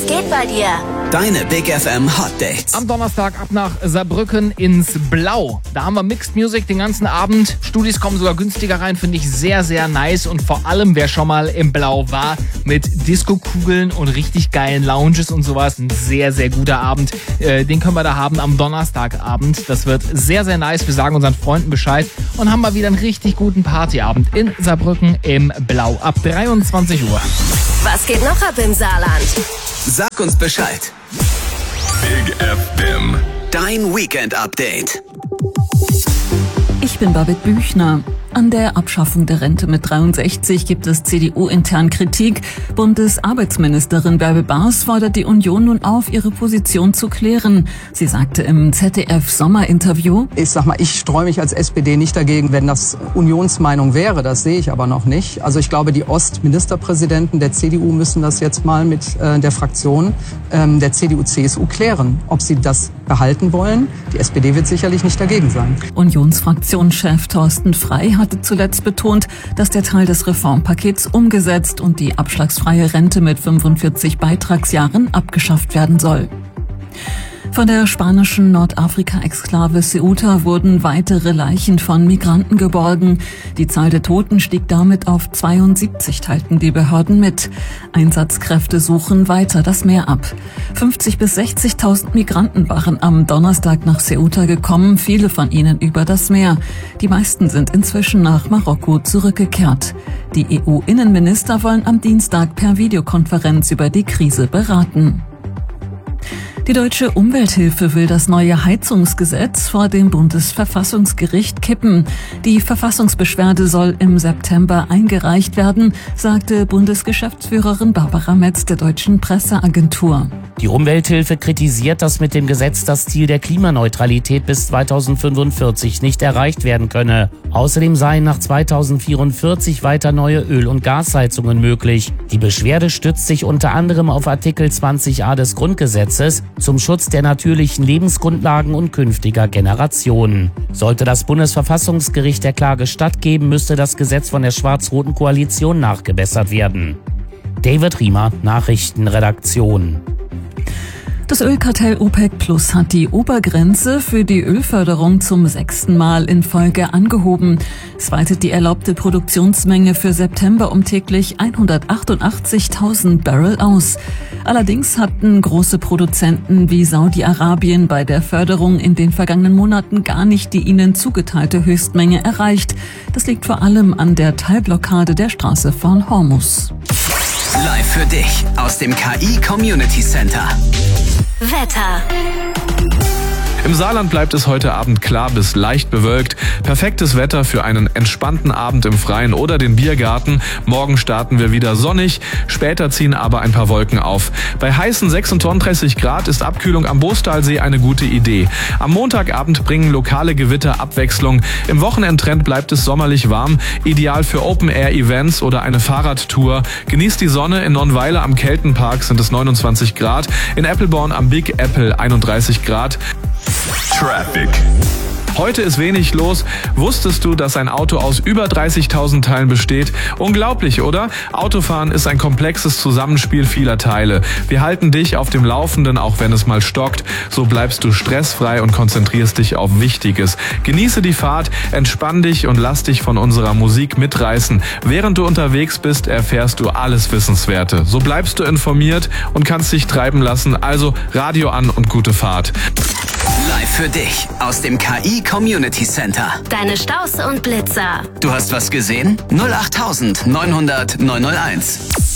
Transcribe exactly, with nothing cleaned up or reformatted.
geht bei dir? Deine Big F M Hot Dates. Am Donnerstag ab nach Saarbrücken ins Blau. Da haben wir Mixed Music den ganzen Abend. Studis kommen sogar günstiger rein, finde ich sehr, sehr nice. Und vor allem, wer schon mal im Blau war, mit Disco-Kugeln und richtig geilen Lounges und sowas. Ein sehr, sehr guter Abend. Äh, den können wir da haben am Donnerstagabend. Das wird sehr, sehr nice. Wir sagen unseren Freunden Bescheid und haben mal wieder einen richtig guten Partyabend in Saarbrücken im Blau ab dreiundzwanzig Uhr. Was geht noch ab im Saarland? Sag uns Bescheid. Big F M. Dein Weekend-Update. Ich bin Babette Büchner. An der Abschaffung der Rente mit dreiundsechzig gibt es C D U-intern Kritik. Bundesarbeitsministerin Bärbel Baas fordert die Union nun auf, ihre Position zu klären. Sie sagte im Z D F-Sommerinterview: Ich sag mal, ich streue mich als S P D nicht dagegen, wenn das Unionsmeinung wäre. Das sehe ich aber noch nicht. Also ich glaube, die Ostministerpräsidenten der C D U müssen das jetzt mal mit äh, der Fraktion ähm, der C D U C S U klären, ob sie das behalten wollen. Die S P D wird sicherlich nicht dagegen sein. Unionsfraktionschef Thorsten Frey hatte zuletzt betont, dass der Teil des Reformpakets umgesetzt und die abschlagsfreie Rente mit fünfundvierzig Beitragsjahren abgeschafft werden soll. Von der spanischen Nordafrika-Exklave Ceuta wurden weitere Leichen von Migranten geborgen. Die Zahl der Toten stieg damit auf zweiundsiebzig, teilten die Behörden mit. Einsatzkräfte suchen weiter das Meer ab. fünfzigtausend bis sechzigtausend Migranten waren am Donnerstag nach Ceuta gekommen, viele von ihnen über das Meer. Die meisten sind inzwischen nach Marokko zurückgekehrt. Die E U-Innenminister wollen am Dienstag per Videokonferenz über die Krise beraten. Die Deutsche Umwelthilfe will das neue Heizungsgesetz vor dem Bundesverfassungsgericht kippen. Die Verfassungsbeschwerde soll im September eingereicht werden, sagte Bundesgeschäftsführerin Barbara Metz der Deutschen Presseagentur. Die Umwelthilfe kritisiert, dass mit dem Gesetz das Ziel der Klimaneutralität bis zweitausendfünfundvierzig nicht erreicht werden könne. Außerdem seien nach zweitausendvierundvierzig weiter neue Öl- und Gasheizungen möglich. Die Beschwerde stützt sich unter anderem auf Artikel zwanzig a des Grundgesetzes zum Schutz der natürlichen Lebensgrundlagen und künftiger Generationen. Sollte das Bundesverfassungsgericht der Klage stattgeben, müsste das Gesetz von der schwarz-roten Koalition nachgebessert werden. David Riemer, Nachrichtenredaktion. Das Ölkartell OPEC Plus hat die Obergrenze für die Ölförderung zum sechsten Mal in Folge angehoben. Es weitet die erlaubte Produktionsmenge für September um täglich hundertachtundachtzigtausend Barrel aus. Allerdings hatten große Produzenten wie Saudi-Arabien bei der Förderung in den vergangenen Monaten gar nicht die ihnen zugeteilte Höchstmenge erreicht. Das liegt vor allem an der Teilblockade der Straße von Hormuz. Live für dich aus dem K I Community Center. Wetter. Im Saarland bleibt es heute Abend klar bis leicht bewölkt. Perfektes Wetter für einen entspannten Abend im Freien oder den Biergarten. Morgen starten wir wieder sonnig, später ziehen aber ein paar Wolken auf. Bei heißen sechsunddreißig Grad ist Abkühlung am Boostalsee eine gute Idee. Am Montagabend bringen lokale Gewitter Abwechslung. Im Wochenendtrend bleibt es sommerlich warm, ideal für Open-Air-Events oder eine Fahrradtour. Genießt die Sonne, in Nonnweiler am Keltenpark sind es neunundzwanzig Grad, in Eppelborn am Big Apple einunddreißig Grad. Traffic. Heute ist wenig los. Wusstest du, dass ein Auto aus über dreißigtausend Teilen besteht? Unglaublich, oder? Autofahren ist ein komplexes Zusammenspiel vieler Teile. Wir halten dich auf dem Laufenden, auch wenn es mal stockt. So bleibst du stressfrei und konzentrierst dich auf Wichtiges. Genieße die Fahrt, entspann dich und lass dich von unserer Musik mitreißen. Während du unterwegs bist, erfährst du alles Wissenswerte. So bleibst du informiert und kannst dich treiben lassen. Also Radio an und gute Fahrt. Live für dich aus dem K I Community Center. Deine Staus und Blitzer. Du hast was gesehen? null acht neunhundert neunhunderteins.